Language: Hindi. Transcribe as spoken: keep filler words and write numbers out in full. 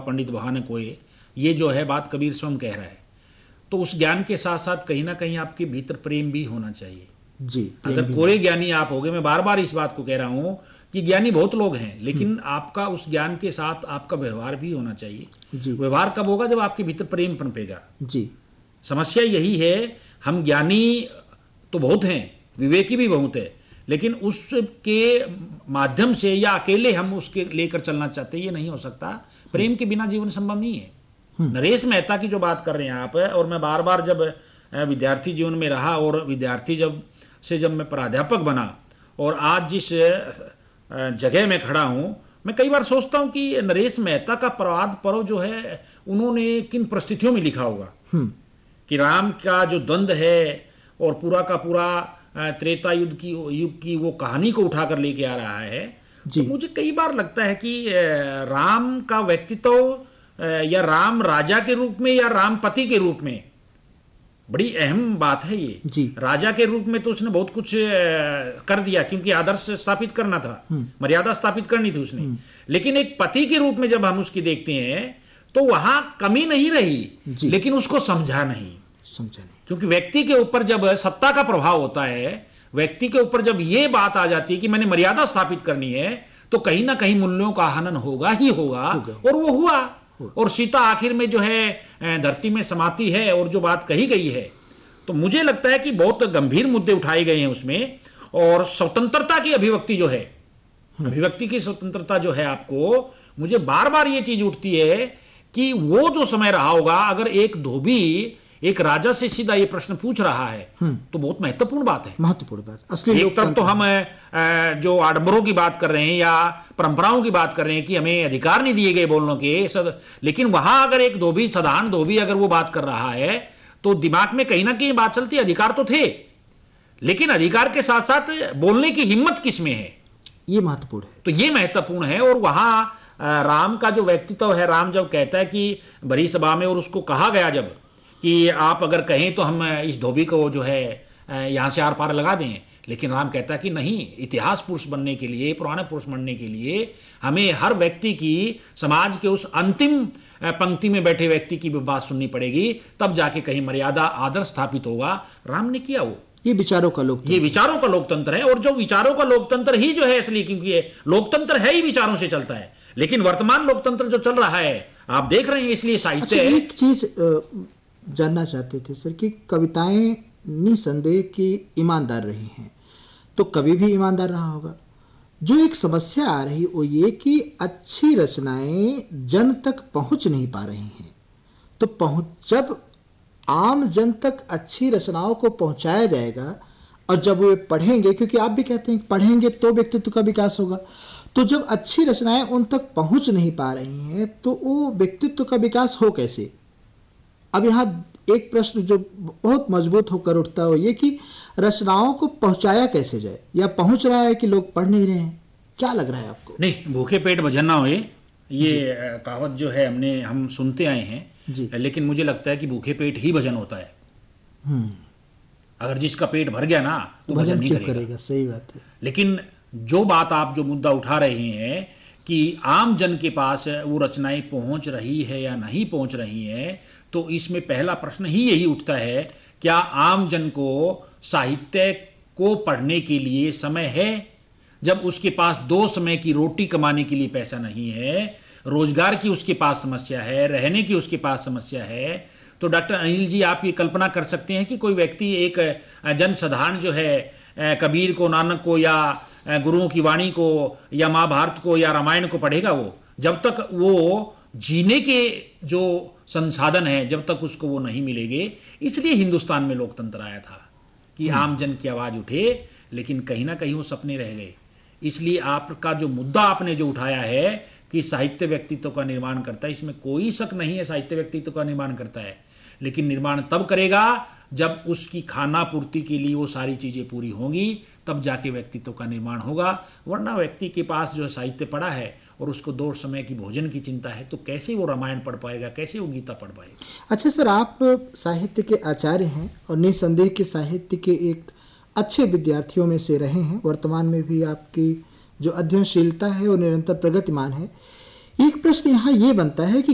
पंडित बहाने कोय, ये जो है बात कबीर स्वयं कह रहा है। तो उस ज्ञान के साथ साथ कहीं ना कहीं आपके भीतर प्रेम भी होना चाहिए जी। अगर कोरे ज्ञानी आप होगे, मैं बार बार इस बात को कह रहा हूं कि ज्ञानी बहुत लोग हैं, लेकिन आपका उस ज्ञान के साथ आपका व्यवहार भी होना चाहिए जी। व्यवहार कब होगा? जब आपके भीतर प्रेम पनपेगा जी। समस्या यही है, हम ज्ञानी तो बहुत हैं, विवेकी भी बहुत है, लेकिन उसके माध्यम से या अकेले हम उसके लेकर चलना चाहते हैं, ये नहीं हो सकता। प्रेम के बिना जीवन संभव नहीं है। नरेश मेहता की जो बात कर रहे हैं आप, और मैं बार बार जब विद्यार्थी जीवन में रहा और विद्यार्थी जब से जब मैं प्राध्यापक बना और आज जिस जगह में खड़ा हूं, मैं कई बार सोचता हूं कि नरेश मेहता का प्रवाद पर्व जो है उन्होंने किन परिस्थितियों में लिखा होगा कि राम का जो द्वंद्व है और पूरा का पूरा त्रेता युग की युग की वो कहानी को उठाकर लेके आ रहा है। तो मुझे कई बार लगता है कि राम का व्यक्तित्व या राम राजा के रूप में या राम पति के रूप में बड़ी अहम बात है ये जी। राजा के रूप में तो उसने बहुत कुछ कर दिया क्योंकि आदर्श स्थापित करना था, मर्यादा स्थापित करनी थी उसने, लेकिन एक पति के रूप में जब हम उसकी देखते हैं तो वहां कमी नहीं रही, लेकिन उसको समझा नहीं समझा नहीं क्योंकि व्यक्ति के ऊपर जब सत्ता का प्रभाव होता है, व्यक्ति के ऊपर जब ये बात आ जाती है कि मैंने मर्यादा स्थापित करनी है, तो कहीं ना कहीं मूल्यों का हनन होगा ही होगा, होगा। और वो हुआ, और सीता आखिर में जो है धरती में समाती है और जो बात कही गई है, तो मुझे लगता है कि बहुत गंभीर मुद्दे उठाए गए हैं उसमें। और स्वतंत्रता की अभिव्यक्ति जो है, अभिव्यक्ति की स्वतंत्रता जो है, आपको मुझे बार बार ये चीज उठती है कि वो जो समय रहा होगा, अगर एक धोबी एक राजा से सीधा ये प्रश्न पूछ रहा है तो बहुत महत्वपूर्ण बात है। महत्वपूर्ण बात असली एक तरफ तो हम जो आडंबरों की बात कर रहे हैं या परंपराओं की बात कर रहे हैं कि हमें अधिकार नहीं दिए गए बोलने के सद, लेकिन वहां अगर एक धोबी साधारण धोबी अगर वो बात कर रहा है तो दिमाग में कहीं ना कहीं बात चलती है, अधिकार तो थे, लेकिन अधिकार के साथ साथ बोलने की हिम्मत किसमें है, ये महत्वपूर्ण है। तो ये महत्वपूर्ण है। और वहां राम का जो व्यक्तित्व है, राम जब कहता है कि बड़ी सभा में, और उसको कहा गया जब कि आप अगर कहें तो हम इस धोबी को जो है यहाँ से आर पार लगा दें, लेकिन राम कहता है कि नहीं, इतिहास पुरुष बनने के लिए, पुराने पुरुष बनने के लिए हमें हर व्यक्ति की, समाज के उस अंतिम पंक्ति में बैठे व्यक्ति की भी बात सुननी पड़ेगी, तब जाके कहीं मर्यादा आदर स्थापित होगा। राम ने किया वो, ये विचारों का लोकतंत्र, ये विचारों का लोकतंत्र है। और जो विचारों का लोकतंत्र ही जो है असली, क्योंकि ये लोकतंत्र है ही विचारों से चलता है, लेकिन वर्तमान लोकतंत्र जो चल रहा है आप देख रहे हैं, इसलिए साहित्य अच्छा, एक चीज जानना चाहते थे सर कि कविताएं निसंदेह की ईमानदार रही हैं, तो कवि भी ईमानदार रहा होगा। जो एक समस्या आ रही वो ये कि अच्छी रचनाएं जन तक पहुंच नहीं पा रही हैं, तो पहुंच जब आम जन तक अच्छी रचनाओं को पहुंचाया जाएगा और जब वे पढ़ेंगे, क्योंकि आप भी कहते हैं पढ़ेंगे तो व्यक्तित्व का विकास होगा, तो जब अच्छी रचनाएं उन तक पहुंच नहीं पा रही हैं तो वो व्यक्तित्व का विकास हो कैसे? अब यहाँ एक प्रश्न जो बहुत मजबूत होकर उठता है ये कि रचनाओं को पहुंचाया कैसे जाए, या पहुंच रहा है कि लोग पढ़ नहीं रहे हैं, क्या लग रहा है आपको? नहीं, भूखे पेट भजन ना होए, ये कहावत जो है हमने हम सुनते आए हैं जी। लेकिन मुझे लगता है कि भूखे पेट ही भजन होता है। अगर जिसका पेट भर गया ना तो भजन नहीं करेगा, करेगा। सही बात है। लेकिन जो बात आप जो मुद्दा उठा रहे हैं कि आम जन के पास वो रचनाएं पहुंच रही है या नहीं पहुंच रही है, तो इसमें पहला प्रश्न ही यही उठता है, क्या आम जन को साहित्य को पढ़ने के लिए समय है? जब उसके पास दो समय की रोटी कमाने के लिए पैसा नहीं है, रोजगार की उसके पास समस्या है, रहने की उसके पास समस्या है, तो डॉक्टर अनिल जी आप ये कल्पना कर सकते हैं कि कोई व्यक्ति एक जन साधारण जो है कबीर को, नानक को, या गुरुओं की वाणी को, या महाभारत को, या रामायण को पढ़ेगा? वो जब तक वो जीने के जो संसाधन है, जब तक उसको वो नहीं मिलेंगे। इसलिए हिंदुस्तान में लोकतंत्र आया था कि आम जन की आवाज उठे, लेकिन कहीं ना कहीं वो सपने रह गए। इसलिए आपका जो मुद्दा आपने जो उठाया है कि साहित्य व्यक्तित्व का निर्माण करता है, इसमें कोई शक नहीं है, साहित्य व्यक्तित्व का निर्माण करता है, लेकिन निर्माण तब करेगा जब उसकी खाना पूर्ति के लिए वो सारी चीजें पूरी होंगी, तब जाके व्यक्तित्व का निर्माण होगा। वरना व्यक्ति के पास जो साहित्य पढ़ा है और उसको दो समय की भोजन की चिंता है, तो कैसे वो रामायण पढ़ पाएगा, कैसे वो गीता पढ़ पाएगा? अच्छा सर, आप साहित्य के आचार्य हैं और निसंदेह के साहित्य के एक अच्छे विद्यार्थियों में से रहे हैं, वर्तमान में भी आपकी जो अध्ययनशीलता है वो निरंतर प्रगतिमान है। एक प्रश्न यहाँ ये बनता है कि